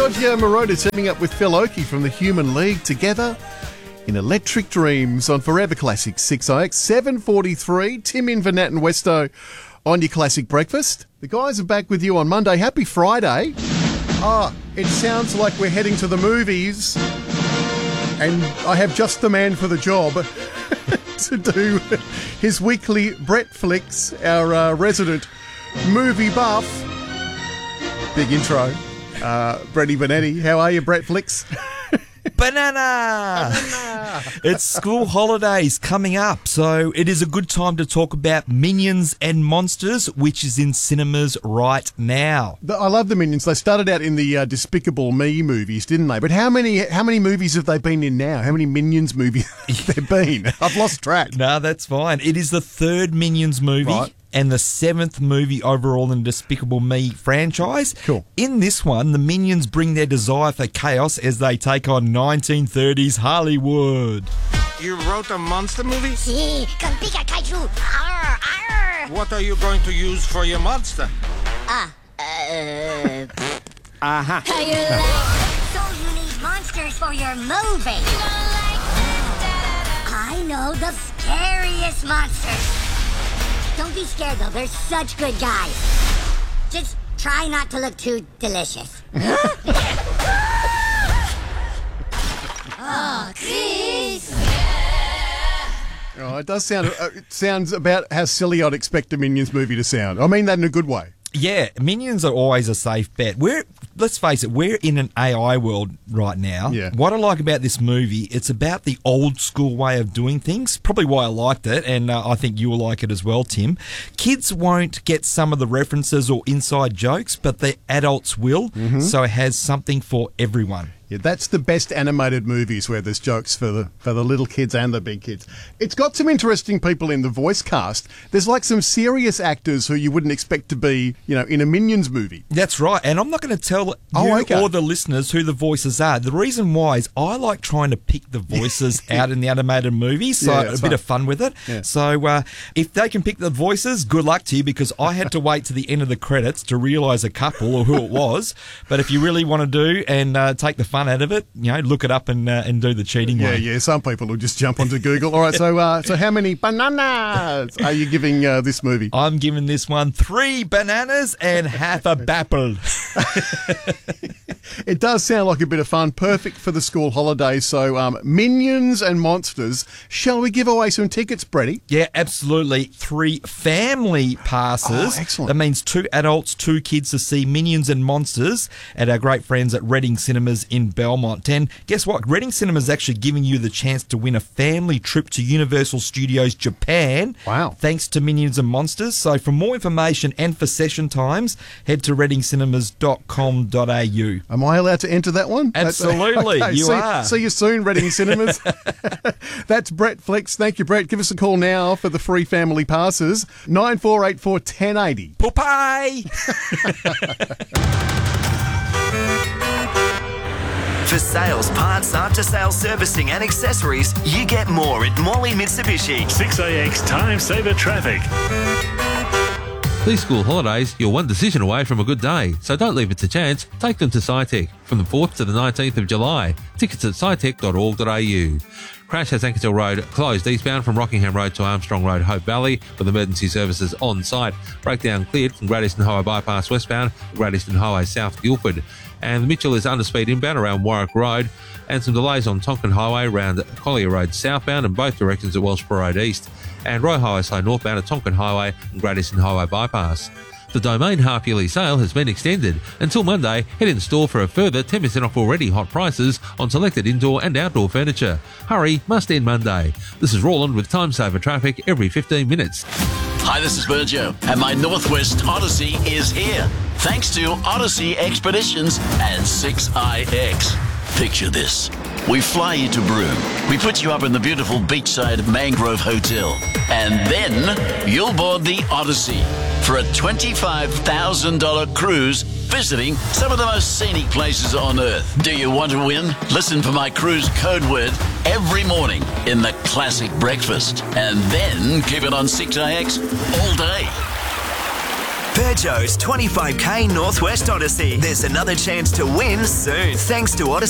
Roger Moroder teaming up with Phil Oakey from the Human League together in Electric Dreams on Forever Classic 6IX 7:43. Tim Invernat and Westo on your Classic Breakfast. The guys are back with you on Monday. Happy Friday. It sounds like we're heading to the movies, and I have just the man for the job to do his weekly Brett Flicks, our resident movie buff. Big intro. Bretty Benetti, how are you, Brett Flicks? Banana! It's school holidays coming up, so it is a good time to talk about Minions and Monsters, which is in cinemas right now. I love the Minions. They started out in the Despicable Me movies, didn't they? But how many movies have they been in now? How many Minions movies have there been? I've lost track. No, that's fine. It is the third Minions movie. Right. And the 7th movie overall in the Despicable Me franchise. Cool. In this one, the Minions bring their desire for chaos as they take on 1930s Hollywood. You wrote a monster movie? Sí, con pica kaiju. Arr, arr. What are you going to use for your monster? How you like? So you need monsters for your movie. I know the scariest monsters. Don't be scared, though. They're such good guys. Just try not to look too delicious. Oh, Chris! Oh, it does sound. It sounds about how silly I'd expect a Minions movie to sound. I mean that in a good way. Yeah, Minions are always a safe bet. Let's face it, we're in an AI world right now. Yeah. What I like about this movie, it's about the old school way of doing things. Probably why I liked it, and I think you'll like it as well, Tim. Kids won't get some of the references or inside jokes, but the adults will, so it has something for everyone. Yeah, that's the best animated movies where there's jokes for the little kids and the big kids. It's got some interesting people in the voice cast. There's like some serious actors who you wouldn't expect to be, in a Minions movie. That's right, and I'm not going to tell you or the listeners who the voices are. The reason why is I like trying to pick the voices out in the animated movies, so a bit of fun with it. Yeah. So if they can pick the voices, good luck to you, because I had to wait to the end of the credits to realise a couple or who it was. But if you really want to do and take the fun out of it, look it up and do the cheating way. Yeah, some people will just jump onto Google. All right, so how many bananas are you giving this movie? I'm giving this one 3 bananas and half a bapple. It does sound like a bit of fun, perfect for the school holidays. So Minions and Monsters. Shall we give away some tickets, Bretty? Yeah, absolutely. 3 family passes. Oh, excellent. That means 2 adults, 2 kids to see Minions and Monsters at our great friends at Reading Cinemas in Belmont. And guess what? Reading Cinemas is actually giving you the chance to win a family trip to Universal Studios Japan. Wow. Thanks to Minions and Monsters. So for more information and for session times, head to readingcinemas.com.au. Am I allowed to enter that one? Absolutely, okay, you are. See you soon, Reading Cinemas. That's Brett Flicks. Thank you, Brett. Give us a call now for the free family passes. 9484 1080. Popeye! For sales, parts, after-sales servicing and accessories, you get more at Morley Mitsubishi. 6AX Time Saver Traffic. These school holidays, you're one decision away from a good day, so don't leave it to chance. Take them to SciTech from the 4th to the 19th of July. Tickets at scitech.org.au. Crash has Ankertel Road closed eastbound from Rockingham Road to Armstrong Road, Hope Valley, with emergency services on site. Breakdown cleared from Great Eastern Highway Bypass westbound, Great Eastern Highway South Guildford. And Mitchell is underspeed inbound around Warwick Road, and some delays on Tonkin Highway around Collier Road southbound and both directions at Wellsborough Road east, and Roy Highway Slow northbound at Tonkin Highway and Great Eastern Highway Bypass. The Domain half-yearly sale has been extended until Monday. Head in store for a further 10% off already hot prices on selected indoor and outdoor furniture. Hurry, must end Monday. This is Roland with Time Saver Traffic every 15 minutes. Hi, this is Virgil, and my Northwest Odyssey is here. Thanks to Odyssey Expeditions and 6IX. Picture this. We fly you to Broome. We put you up in the beautiful beachside Mangrove Hotel. And then you'll board the Odyssey for a $25,000 cruise visiting some of the most scenic places on Earth. Do you want to win? Listen for my cruise code word every morning in the Classic Breakfast. And then keep it on 6IX all day. Virgo's 25k Northwest Odyssey. There's another chance to win soon, thanks to Odyssey